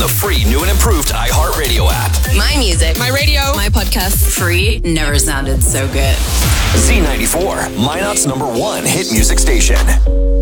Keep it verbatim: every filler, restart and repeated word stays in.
the free new and improved iHeartRadio app. My music. My radio. My podcast. Free never sounded so good. Z ninety-four, Minot's number one hit music station.